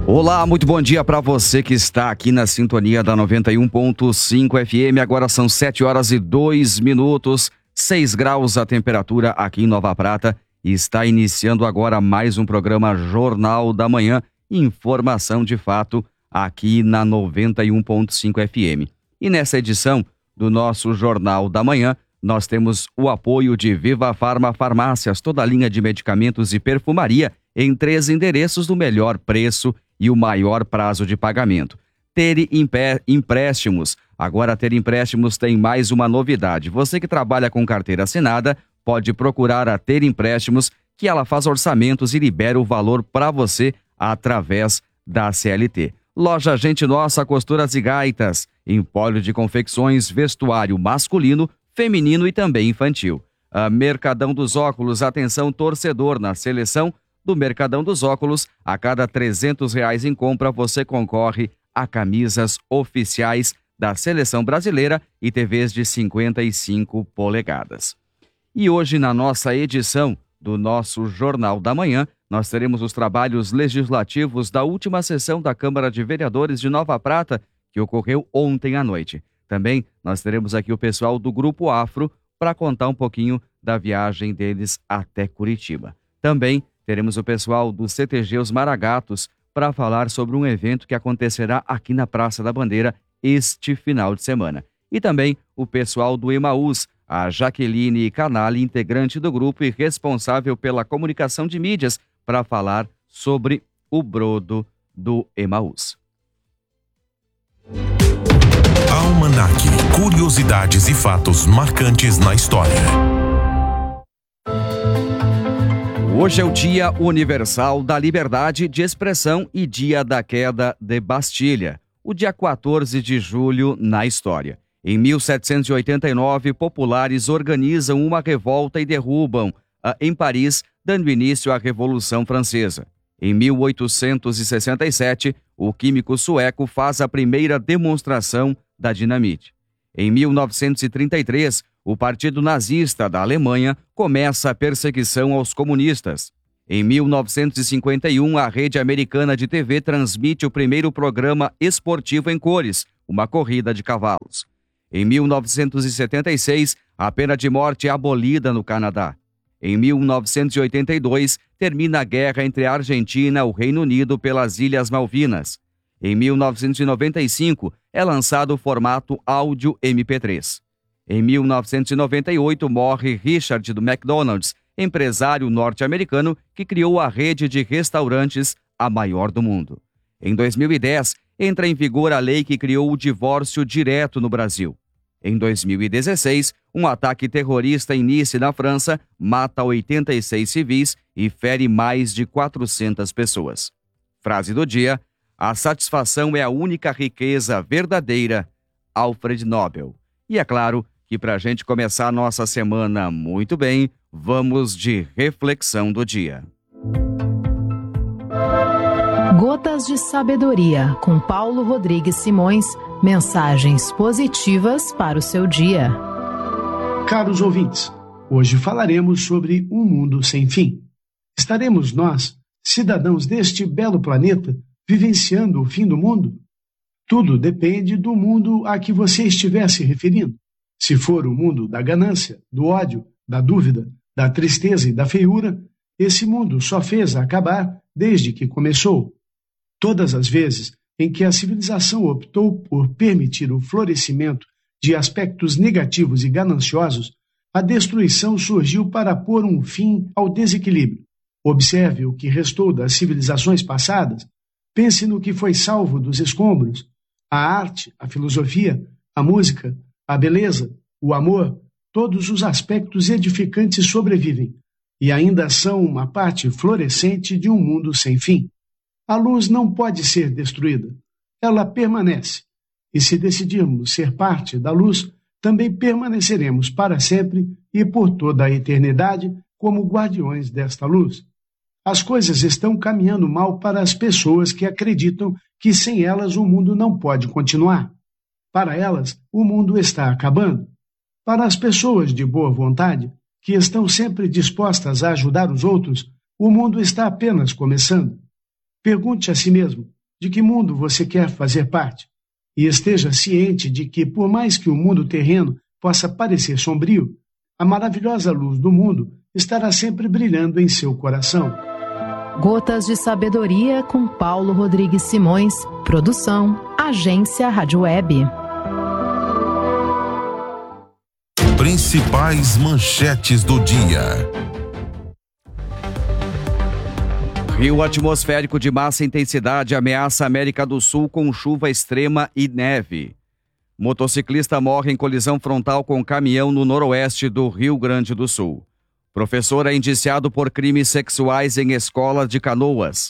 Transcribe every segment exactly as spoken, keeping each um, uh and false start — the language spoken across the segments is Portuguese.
Olá, muito bom dia para você que está aqui na sintonia da noventa e um ponto cinco F M. Agora são sete horas e dois minutos, seis graus a temperatura aqui em Nova Prata. E está iniciando agora mais um programa Jornal da Manhã, informação de fato aqui na noventa e um ponto cinco F M. E nessa edição do nosso Jornal da Manhã, nós temos o apoio de Viva Farma Farmácias, toda a linha de medicamentos e perfumaria em três endereços do melhor preço e o maior prazo de pagamento. Ter empréstimos. Agora Ter Empréstimos tem mais uma novidade. Você que trabalha com carteira assinada, pode procurar a Ter Empréstimos, que ela faz orçamentos e libera o valor para você através da C L T. Loja Gente Nossa, Costuras e Gaitas, empório de confecções, vestuário masculino, feminino e também infantil. A Mercadão dos Óculos, atenção torcedor, na seleção do Mercadão dos Óculos, a cada trezentos reais em compra você concorre a camisas oficiais da Seleção Brasileira e T Vs de cinquenta e cinco polegadas. E hoje, na nossa edição do nosso Jornal da Manhã, nós teremos os trabalhos legislativos da última sessão da Câmara de Vereadores de Nova Prata, que ocorreu ontem à noite. Também nós teremos aqui o pessoal do Grupo Afro para contar um pouquinho da viagem deles até Curitiba. Também teremos o pessoal do C T G Os Maragatos para falar sobre um evento que acontecerá aqui na Praça da Bandeira este final de semana. E também o pessoal do Emaús, a Jaqueline Canali, integrante do grupo e responsável pela comunicação de mídias, para falar sobre o brodo do Emaús. Almanac, curiosidades e fatos marcantes na história. Hoje é o Dia Universal da Liberdade de Expressão e Dia da Queda de Bastilha, o dia quatorze de julho na história. Em mil setecentos e oitenta e nove, populares organizam uma revolta e derrubam a, em Paris, dando início à Revolução Francesa. Em mil oitocentos e sessenta e sete, o químico sueco faz a primeira demonstração da dinamite. Em mil novecentos e trinta e três, o Partido Nazista da Alemanha começa a perseguição aos comunistas. Em mil novecentos e cinquenta e um, a rede americana de T V transmite o primeiro programa esportivo em cores, uma corrida de cavalos. Em mil novecentos e setenta e seis, a pena de morte é abolida no Canadá. Em mil novecentos e oitenta e dois, termina a guerra entre a Argentina e o Reino Unido pelas Ilhas Malvinas. Em mil novecentos e noventa e cinco, é lançado o formato áudio M P três. Em mil novecentos e noventa e oito, morre Richard do McDonald's, empresário norte-americano que criou a rede de restaurantes, a maior do mundo. Em dois mil e dez, entra em vigor a lei que criou o divórcio direto no Brasil. Em dois mil e dezesseis, um ataque terrorista inicia na França, mata oitenta e seis civis e fere mais de quatrocentas pessoas. Frase do dia: a satisfação é a única riqueza verdadeira. Alfred Nobel. E é claro que para a gente começar a nossa semana muito bem, vamos de reflexão do dia. Gotas de Sabedoria, com Paulo Rodrigues Simões. Mensagens positivas para o seu dia. Caros ouvintes, hoje falaremos sobre um mundo sem fim. Estaremos nós, cidadãos deste belo planeta, vivenciando o fim do mundo? Tudo depende do mundo a que você estiver se referindo. Se for o mundo da ganância, do ódio, da dúvida, da tristeza e da feiura, esse mundo só fez acabar desde que começou. Todas as vezes em que a civilização optou por permitir o florescimento de aspectos negativos e gananciosos, a destruição surgiu para pôr um fim ao desequilíbrio. Observe o que restou das civilizações passadas, pense no que foi salvo dos escombros. A arte, a filosofia, a música, a beleza, o amor, todos os aspectos edificantes sobrevivem e ainda são uma parte florescente de um mundo sem fim. A luz não pode ser destruída, ela permanece. E se decidirmos ser parte da luz, também permaneceremos para sempre e por toda a eternidade como guardiões desta luz. As coisas estão caminhando mal para as pessoas que acreditam que sem elas o mundo não pode continuar. Para elas, o mundo está acabando. Para as pessoas de boa vontade, que estão sempre dispostas a ajudar os outros, o mundo está apenas começando. Pergunte a si mesmo, de que mundo você quer fazer parte. E esteja ciente de que, por mais que o mundo terreno possa parecer sombrio, a maravilhosa luz do mundo estará sempre brilhando em seu coração. Gotas de Sabedoria com Paulo Rodrigues Simões. Produção, Agência Rádio Web. Principais manchetes do dia. Rio atmosférico de massa intensidade ameaça a América do Sul com chuva extrema e neve. Motociclista morre em colisão frontal com caminhão no noroeste do Rio Grande do Sul. Professor é indiciado por crimes sexuais em escola de Canoas.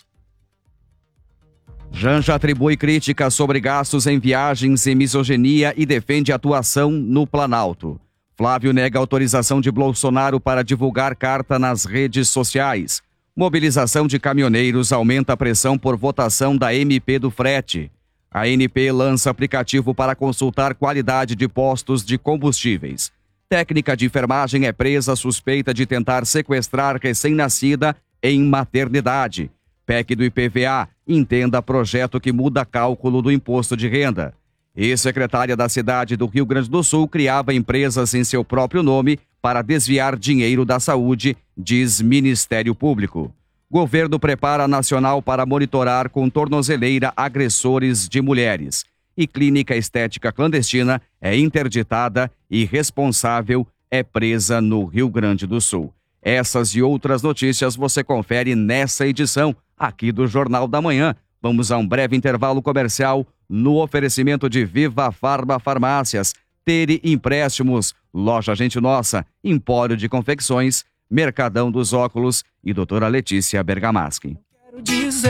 Janja atribui críticas sobre gastos em viagens e misoginia e defende atuação no Planalto. Flávio nega autorização de Bolsonaro para divulgar carta nas redes sociais. Mobilização de caminhoneiros aumenta a pressão por votação da M P do frete. A A N P lança aplicativo para consultar qualidade de postos de combustíveis. Técnica de enfermagem é presa suspeita de tentar sequestrar recém-nascida em maternidade. P E C do I P V A entenda projeto que muda cálculo do imposto de renda. Ex-secretária da cidade do Rio Grande do Sul criava empresas em seu próprio nome para desviar dinheiro da saúde, diz Ministério Público. Governo prepara a nacional para monitorar com tornozeleira agressores de mulheres. E clínica estética clandestina é interditada e responsável é presa no Rio Grande do Sul. Essas e outras notícias você confere nessa edição aqui do Jornal da Manhã. Vamos a um breve intervalo comercial no oferecimento de Viva Farma Farmácias, Tere Empréstimos, Loja Gente Nossa, Empório de Confecções, Mercadão dos Óculos e doutora Letícia Bergamaschi.